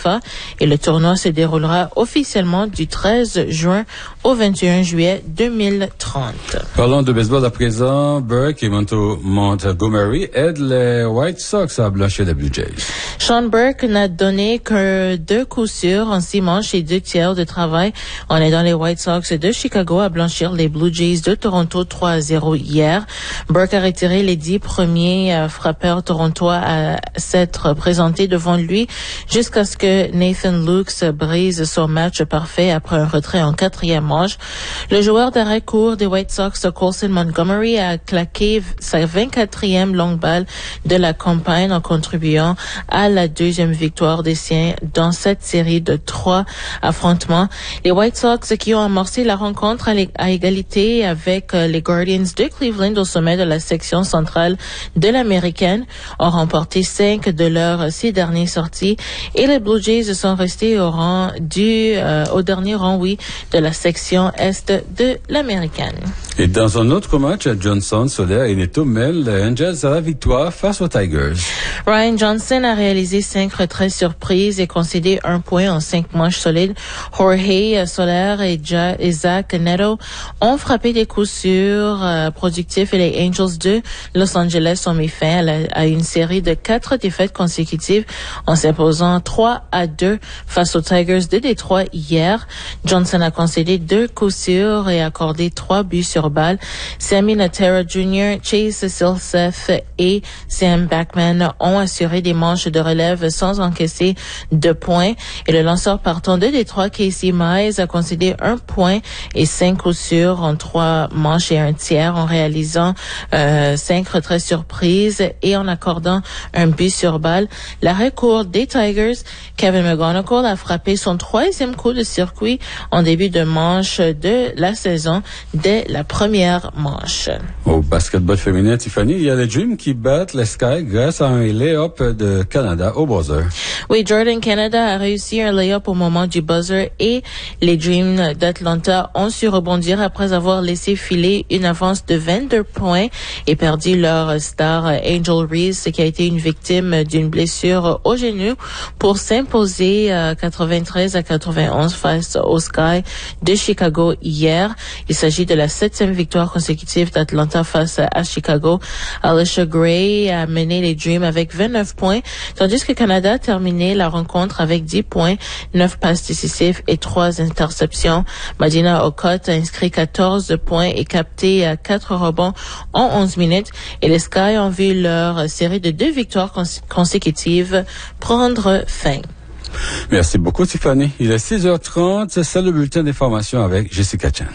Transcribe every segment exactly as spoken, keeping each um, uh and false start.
FIFA et le tournoi se déroulera officiellement du treize juin au vingt et un juillet deux mille trente. Parlons de baseball à présent. Burke et Monto- Montgomery aident les White Sox à blanchir les Blue Jays. Sean Burke n'a donné que deux coups sûrs en six manches et deux tiers de travail en aidant les White Sox de Chicago à blanchir les Blue Jays de Toronto trois à zéro hier. Burke a retiré les dix premiers euh, frappeurs torontois à s'être présentés devant lui jusqu'à ce que Nathan Lukes brise son match parfait après un retrait en quatrième manche. Le joueur d'arrêt court des White Sox, Colson Montgomery, a claqué sa vingt-quatrième longue balle de la campagne en contribuant à la deuxième victoire des siens dans cette série de trois affrontements. Les White Sox qui ont amorcé la rencontre à égalité avec les Guardians de Cleveland au sommet de la section centrale de l'américaine ont remporté cinq de leurs six dernières sorties et les Blue Jays sont restés au rang du euh, au dernier rang oui de la section est de l'américaine. Et dans un autre match, Johnson, Soler et Neto mènent les Angels à la victoire face aux Tigers. Ryan Johnson a réalisé cinq retraits surprises et concédé un point en cinq manches solides. Jorge Soler et, ja- et Zach Neto ont frappé des coups sûrs euh, productifs et les Angels de Los Angeles ont mis fin à, la, à une série de quatre défaites consécutives en s'imposant trois à deux face aux Tigers de Détroit hier. Johnson a concédé deux coups sûrs et accordé trois buts sur balle. Sammy Natera junior, Chase Silseth et Sam Backman ont assuré des manches de relève sans encaisser de points. Et le lanceur partant de Détroit, Casey Mize, a concédé un point et cinq coups sûrs en trois manches et un tiers en réalisant euh, cinq retraits surprises et en accordant un but sur balle. L'arrêt court des Tigers, Kevin McGonigal, a frappé son troisième coup de circuit en début de manche de la saison dès la première manche. Au basketball féminin, Tiffany, il y a les Dreams qui battent les Sky grâce à un lay-up de Canada au buzzer. Oui, Jordan Canada a réussi un lay-up au moment du buzzer et les Dreams d'Atlanta ont su rebondir après avoir laissé filer une avance de vingt-deux points et perdu leur star Angel Reese, qui a été une victime d'une blessure au genou, pour s'imposer quatre-vingt-treize à quatre-vingt-onze face aux Sky de Chicago hier. Il s'agit de la septième victoire consécutive d'Atlanta face à Chicago. Alicia Gray a mené les Dreams avec vingt-neuf points, tandis que Canada a terminé la rencontre avec dix points, neuf passes décisives et trois interceptions. Madina Okot a inscrit quatorze points et capté quatre rebonds en onze minutes. Et les Sky ont vu leur série de deux victoires cons- consécutives prendre fin. Merci beaucoup, Tiffany. Il est six heures trente, c'est le bulletin d'information avec Jessica Chan.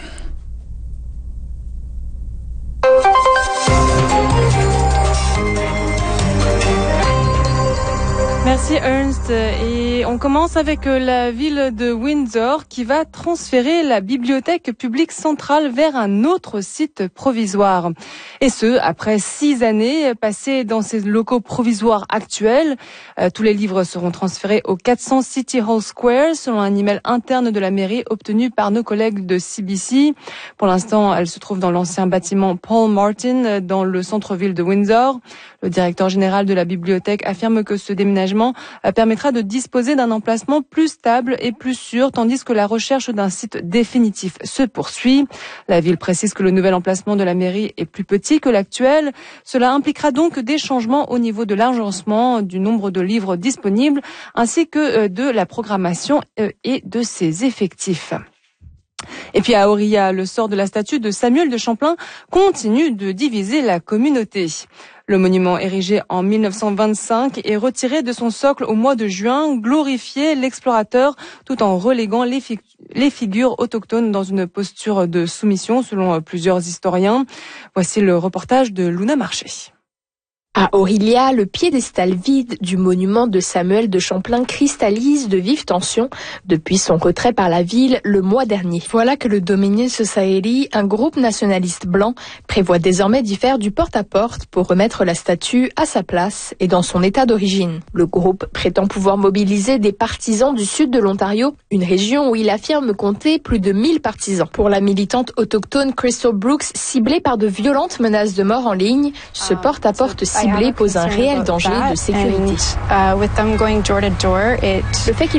Merci Ernst. Et on commence avec la ville de Windsor qui va transférer la bibliothèque publique centrale vers un autre site provisoire. Et ce, après six années passées dans ces locaux provisoires actuels. Euh, tous les livres seront transférés au quatre cents City Hall Square selon un email interne de la mairie obtenu par nos collègues de C B C. Pour l'instant, elle se trouve dans l'ancien bâtiment Paul Martin dans le centre-ville de Windsor. Le directeur général de la bibliothèque affirme que ce déménagement permettra de disposer d'un emplacement plus stable et plus sûr, tandis que la recherche d'un site définitif se poursuit. La ville précise que le nouvel emplacement de la mairie est plus petit que l'actuel. Cela impliquera donc des changements au niveau de l'agencement, du nombre de livres disponibles, ainsi que de la programmation et de ses effectifs. Et puis à Aurillac, le sort de la statue de Samuel de Champlain continue de diviser la communauté. Le monument érigé en mille neuf cent vingt-cinq et retiré de son socle au mois de juin glorifiait l'explorateur tout en reléguant les, fi- les figures autochtones dans une posture de soumission selon plusieurs historiens. Voici le reportage de Luna Marché. À Aurillac, le piédestal vide du monument de Samuel de Champlain cristallise de vives tensions depuis son retrait par la ville le mois dernier. Voilà que le Dominion Society, un groupe nationaliste blanc, prévoit désormais d'y faire du porte-à-porte pour remettre la statue à sa place et dans son état d'origine. Le groupe prétend pouvoir mobiliser des partisans du sud de l'Ontario, une région où il affirme compter plus de mille partisans. Pour la militante autochtone Crystal Brooks, ciblée par de violentes menaces de mort en ligne, ce porte-à-porte ciblé pose un réel danger de sécurité. Le fait qu'il